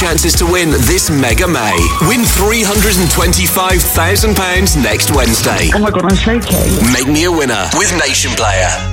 chances to win this Mega May. Win £325,000 next Wednesday. Oh my God, I'm shaking. Make me a winner with Nation Player.